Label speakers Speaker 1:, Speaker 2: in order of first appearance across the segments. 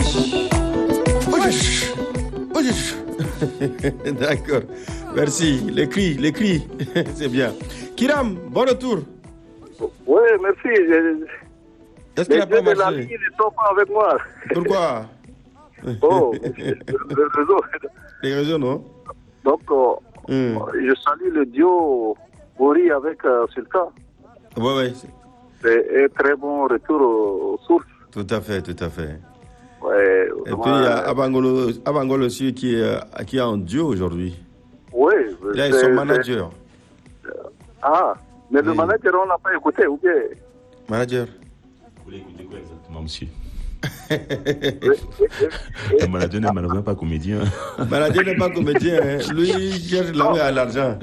Speaker 1: D'accord. Merci. Les cris. C'est bien. Kiram, bon retour.
Speaker 2: Oui, merci.
Speaker 1: Est-ce qu'il n'a pas
Speaker 2: de la
Speaker 1: marché?
Speaker 2: ligne ne sont pas avec moi.
Speaker 1: Pourquoi?
Speaker 2: Oh, le réseau.
Speaker 1: Les réseaux, non?
Speaker 2: Donc, je salue le duo Bori avec Sultan.
Speaker 1: Oui.
Speaker 2: C'est un très bon retour aux sources.
Speaker 1: Tout à fait.
Speaker 2: Ouais,
Speaker 1: Et puis, il y a Abangolo aussi qui est en duo aujourd'hui.
Speaker 2: Oui.
Speaker 1: Là, ils sont manager.
Speaker 2: Ah, mais le
Speaker 1: Oui.
Speaker 2: manager, on n'a pas écouté, ou bien?
Speaker 1: Manager.
Speaker 3: Vous voulez écouter quoi exactement, monsieur?
Speaker 2: Oui.
Speaker 3: Le manager n'est malheureusement pas comédien.
Speaker 1: Manager n'est pas comédien. Hein. Lui, il cherche l'argent.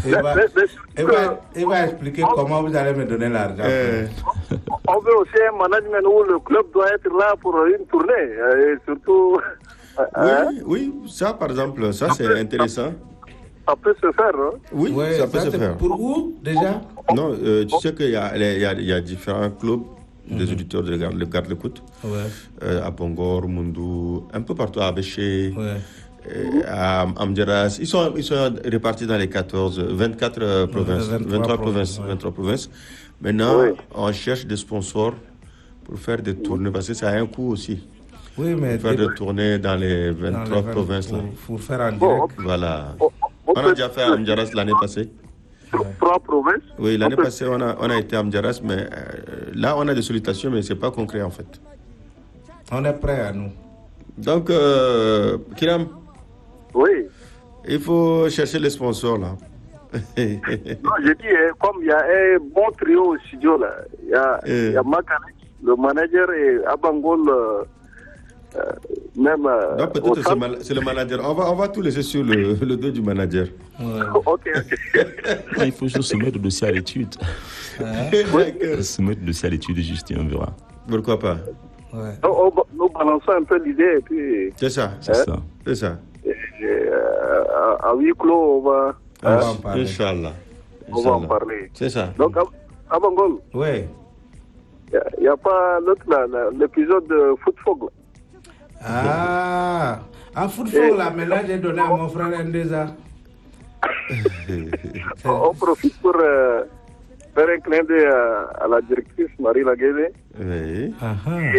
Speaker 4: Il va expliquer comment vous allez me donner l'argent.
Speaker 2: On veut aussi un management où le club doit être là pour une tournée. Et surtout...
Speaker 1: Oui, ça par exemple, ça c'est intéressant.
Speaker 2: Ça peut se faire, hein?
Speaker 1: Oui, ça peut se faire.
Speaker 4: Pour où déjà?
Speaker 1: Non, tu sais qu'il y a différents clubs des auditeurs de Garde-le-Coute. À Bongor, Mundu, un peu partout, à Béché, à Amdjeras. Ils sont répartis dans les 24 provinces, 23 provinces. Maintenant, on cherche des sponsors pour faire des tournées, parce que ça a un coût aussi.
Speaker 4: Oui, mais
Speaker 1: faire des tournées dans les 23 provinces.
Speaker 4: Pour faire en direct.
Speaker 1: Voilà. On a déjà fait à Amdjeras l'année passée.
Speaker 2: 3 provinces?
Speaker 1: Oui, l'année passée, on a été à Amdjeras, mais là, on a des sollicitations, mais ce n'est pas concret en fait.
Speaker 4: On est prêts à nous.
Speaker 1: Donc, Kiram,
Speaker 2: oui,
Speaker 1: il faut chercher les sponsors là.
Speaker 2: Non, je dis, comme il y a un bon trio au studio là, il y a Makanek, le manager, et Abangol, même.
Speaker 1: Non, peut-être c'est le manager. On va tout laisser sur le dos du manager.
Speaker 2: Ok.
Speaker 3: Il faut juste soumettre le dossier à l'étude. Soumettre le dossier à l'étude, juste, on verra.
Speaker 1: Pourquoi pas?
Speaker 2: Nous balançons un peu l'idée et puis.
Speaker 1: C'est ça.
Speaker 2: À huis clos, on va
Speaker 1: en parler. Inch'Allah.
Speaker 2: On va en parler.
Speaker 1: C'est ça.
Speaker 2: Donc, Abangol.
Speaker 4: Oui.
Speaker 2: Il n'y a pas l'autre là, l'épisode de Footfog là.
Speaker 4: Ah, en football là, maintenant j'ai donné à mon frère Ndeza.
Speaker 2: On profite pour faire un clin d'œil à la directrice Marie Laguédé.
Speaker 1: Oui.